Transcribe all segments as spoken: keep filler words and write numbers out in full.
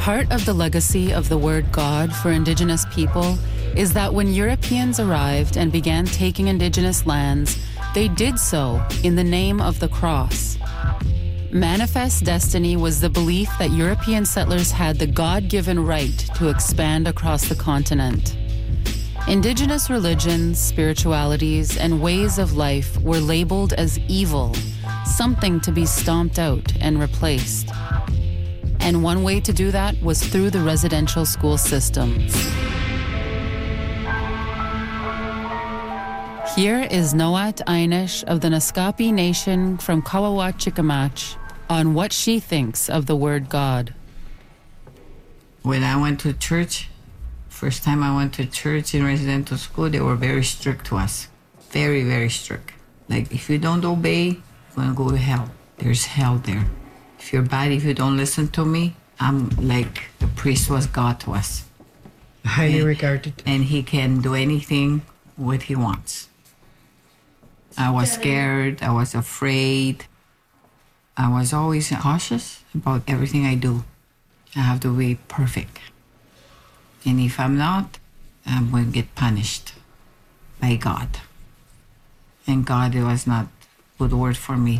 Part of the legacy of the word God for Indigenous people is that when Europeans arrived and began taking Indigenous lands, they did so in the name of the cross. Manifest Destiny was the belief that European settlers had the God-given right to expand across the continent. Indigenous religions, spiritualities, and ways of life were labeled as evil, something to be stomped out and replaced. And one way to do that was through the residential school systems. Here is Noat Einish of the Naskapi Nation from Kawawat-Chikamach on what she thinks of the word God. When I went to church, first time I went to church in residential school, they were very strict to us. Very, very strict. Like, if you don't obey, you're going to go to hell. There's hell there. If you're bad, if you don't listen to me, I'm like, the priest was God to us. Highly and, regarded. And he can do anything what he wants. I was scared. I was afraid. I was always cautious about everything I do. I have to be perfect. And if I'm not, I'm going to get punished by God. And God, it was not a good word for me.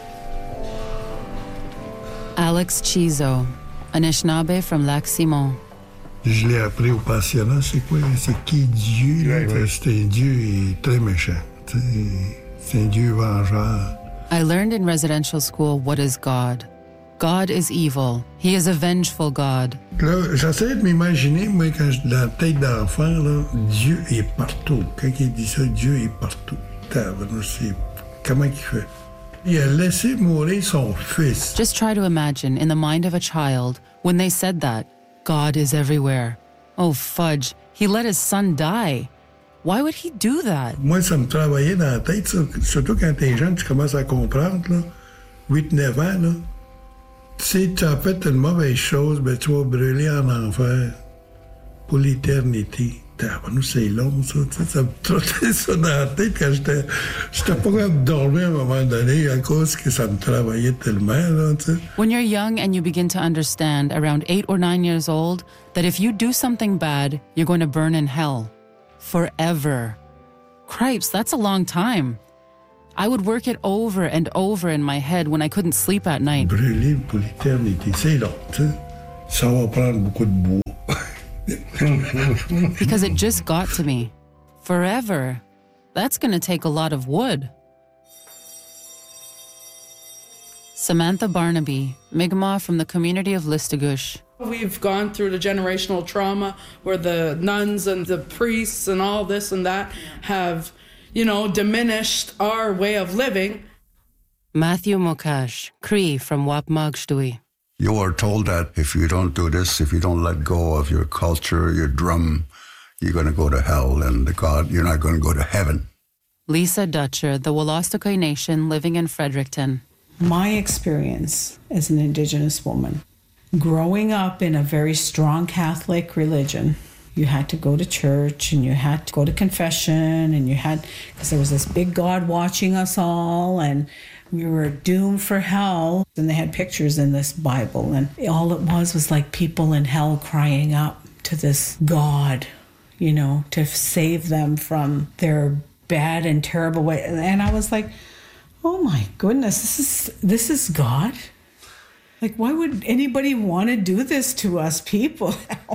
Alex Chizo, Anishinaabe from Lac-Simon. Je l'ai appris au pensionnat, c'est quoi? C'est qui Dieu? Ouais, ouais. C'est un Dieu très méchant. C'est un Dieu vengeur. I learned in residential school what is God. God is evil. He is a vengeful God. Là, j'essaie de m'imaginer, moi, quand je dans la tête d'enfant, là, Dieu est partout. Quand il dit ça, Dieu est partout. C'est, comment il fait? Il a laissé mourir son fils. Just try to imagine in the mind of a child when they said that, God is everywhere. Oh, fudge, he let his son die. Why would he do that? Moi, ça me travaillait dans la tête, ça. Surtout quand t'es jeune, tu commences à comprendre, là, huit neuf ans, là. Si tu as fait une mauvaise chose, ben, tu vas brûler en enfer pour l'éternité. Nous, c'est long, ça. Ça me trottait ça dans la tête quand j'étais... J'étais pas capable de dormir à un moment donné à cause que ça me travaillait tellement, là, tu sais. When you're young and you begin to understand, around eight or nine years old, that if you do something bad, you're going to burn in hell. Forever. Cripes, that's a long time. I would work it over and over in my head when I couldn't sleep at night. Brûler pour l'éternité, c'est long, tu sais. Ça va prendre beaucoup de bois. Because it just got to me. Forever. That's going to take a lot of wood. Samantha Barnaby, Mi'kmaq from the community of Listugush. We've gone through the generational trauma where the nuns and the priests and all this and that have, you know, diminished our way of living. Matthew Mokash, Cree from Wapmagshtui. You are told that if you don't do this, if you don't let go of your culture, your drum, you're going to go to hell, and the God, you're not going to go to heaven. Lisa Dutcher, the Wolastoqey Nation living in Fredericton. My experience as an Indigenous woman, growing up in a very strong Catholic religion, you had to go to church and you had to go to confession and you had, because there was this big God watching us all and we were doomed for hell. And they had pictures in this Bible and all it was was like people in hell crying up to this God, you know, to save them from their bad and terrible way. And I was like, oh my goodness, this is this is God? Like, why would anybody want to do this to us people?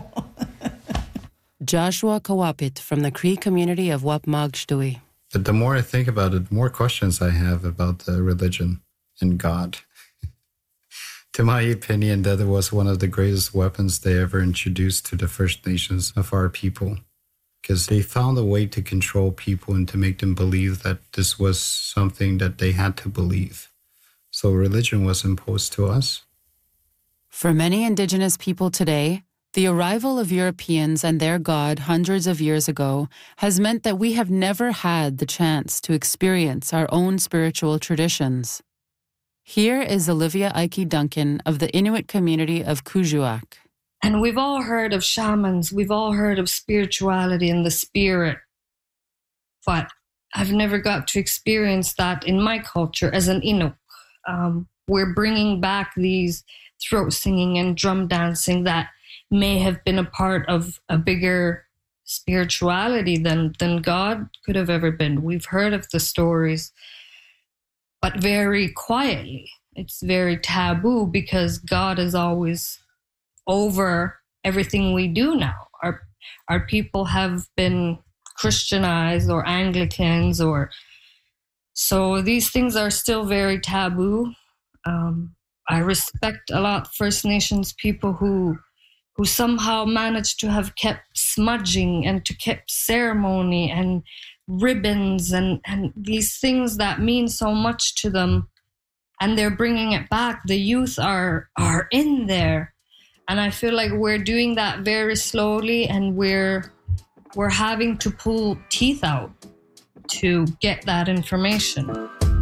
Joshua Kawapit from the Cree community of Wapmagshtui. But the more I think about it, the more questions I have about the religion and God. To my opinion, that it was one of the greatest weapons they ever introduced to the First Nations of our people. Because they found a way to control people and to make them believe that this was something that they had to believe. So religion was imposed to us. For many Indigenous people today, the arrival of Europeans and their God hundreds of years ago has meant that we have never had the chance to experience our own spiritual traditions. Here is Olivia Ike Duncan of the Inuit community of Kuujjuaq. And we've all heard of shamans, we've all heard of spirituality and the spirit, but I've never got to experience that in my culture as an Inuk. Um, we're bringing back these throat singing and drum dancing that may have been a part of a bigger spirituality than, than God could have ever been. We've heard of the stories, but very quietly. It's very taboo because God is always over everything we do now. Our, our people have been Christianized or Anglicans, or so these things are still very taboo. Um, I respect a lot First Nations people who who somehow managed to have kept smudging and to keep ceremony and ribbons and, and these things that mean so much to them. And they're bringing it back. The youth are are in there. And I feel like we're doing that very slowly, and we're we're having to pull teeth out to get that information.